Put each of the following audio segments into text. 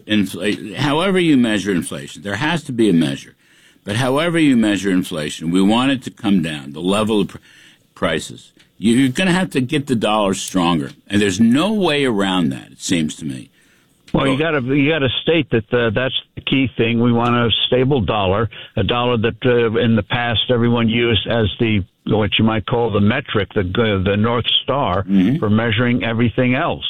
however you measure inflation, there has to be a measure. But however you measure inflation, we want it to come down, the level of prices. You're going to have to get the dollar stronger, and there's no way around that, it seems to me. Well, you got to state that that's the key thing. We want a stable dollar, a dollar that in the past everyone used as what you might call the metric, the North Star for measuring everything else.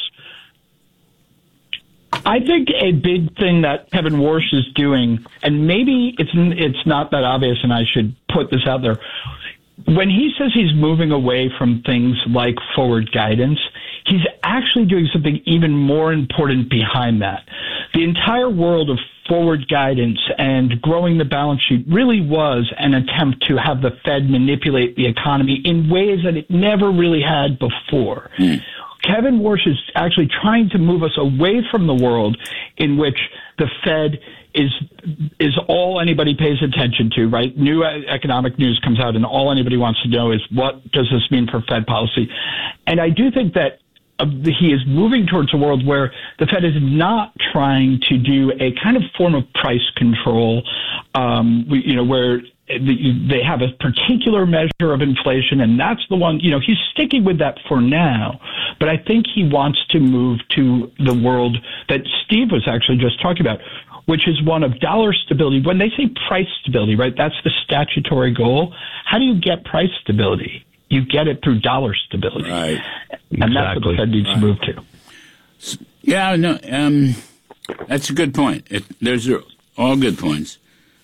I think a big thing that Kevin Warsh is doing, and maybe it's not that obvious, and I should put this out there. When he says he's moving away from things like forward guidance, he's actually doing something even more important behind that. The entire world of forward guidance and growing the balance sheet really was an attempt to have the Fed manipulate the economy in ways that it never really had before. Kevin Warsh is actually trying to move us away from the world in which the Fed is all anybody pays attention to, right? New economic news comes out, and all anybody wants to know is what does this mean for Fed policy? And I do think that he is moving towards a world where the Fed is not trying to do a kind of form of price control, where they have a particular measure of inflation, and that's the one, he's sticking with that for now. But I think he wants to move to the world that Steve was actually just talking about, which is one of dollar stability. When they say price stability, right, that's the statutory goal. How do you get price stability? You get it through dollar stability. Right. And that's what the Fed needs to move to. Yeah, no, that's a good point. Those are all good points.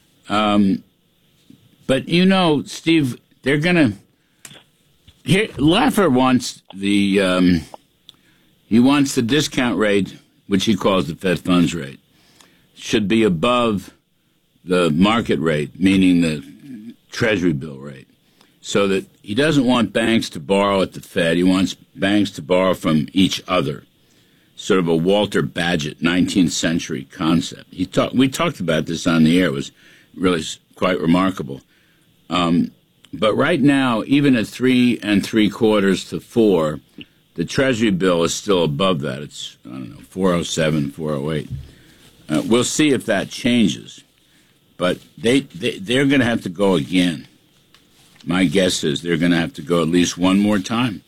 But, Steve, they're going to... Laffer wants he wants the discount rate, which he calls the Fed funds rate, should be above the market rate, meaning the Treasury bill rate, so that he doesn't want banks to borrow at the Fed. He wants banks to borrow from each other, sort of a Walter Bagehot 19th century concept. We talked about this on the air. It was really quite remarkable. But right now, even at 3 3/4 to 4, the Treasury bill is still above that. It's, 407, 408. We'll see if that changes. But they're going to have to go again. My guess is they're going to have to go at least one more time.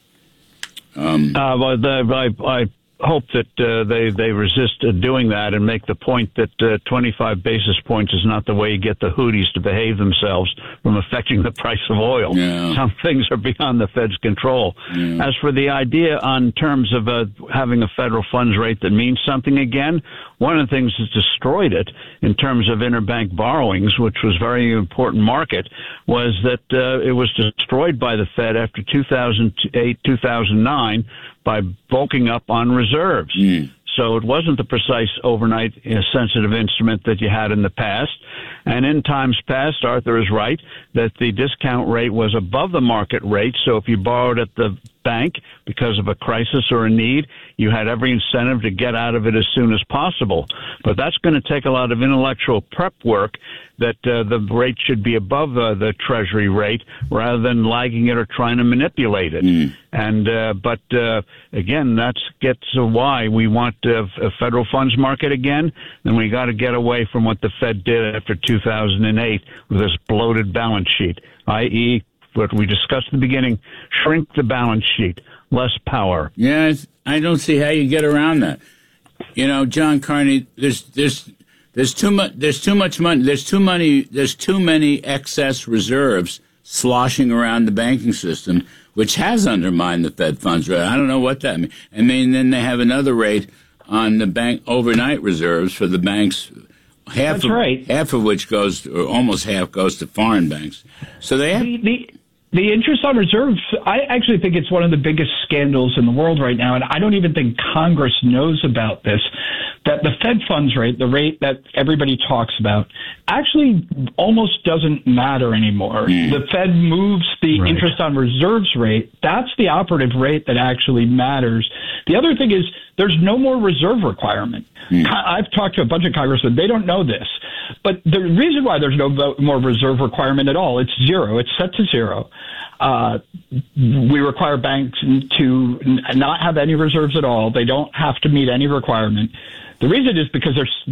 I hope that they resist doing that and make the point that 25 basis points is not the way you get the Houthis to behave themselves from affecting the price of oil. Yeah. Some things are beyond the Fed's control. Yeah. As for the idea on terms of having a federal funds rate that means something again, one of the things that destroyed it in terms of interbank borrowings, which was a very important market, was that it was destroyed by the Fed after 2008, 2009 by bulking up on reserves. So it wasn't the precise overnight sensitive instrument that you had in the past. And in times past, Arthur is right, that the discount rate was above the market rate. So if you borrowed at the bank because of a crisis or a need, you had every incentive to get out of it as soon as possible. But that's going to take a lot of intellectual prep work, that the rate should be above the Treasury rate rather than lagging it or trying to manipulate it. But again, that gets why we want a federal funds market again. Then we got to get away from what the Fed did after 2008 with this bloated balance sheet, i.e., what we discussed at the beginning, shrink the balance sheet, less power. Yeah, I don't see how you get around that. John Carney, there's too much money. There's too many excess reserves sloshing around the banking system, which has undermined the Fed funds rate. I don't know what that means. Then they have another rate on the bank overnight reserves for the banks. Half of which goes, or almost half goes to foreign banks. So they have the interest on reserves. I actually think it's one of the biggest scandals in the world right now, and I don't even think Congress knows about this. That the Fed funds rate, the rate that everybody talks about, actually almost doesn't matter anymore. The Fed moves the interest on reserves rate. That's the operative rate that actually matters. The other thing is there's no more reserve requirement. I've talked to a bunch of congressmen. They don't know this. But the reason why there's no more reserve requirement at all, it's zero. It's set to zero. We require banks to not have any reserves at all. They don't have to meet any requirement. The reason is because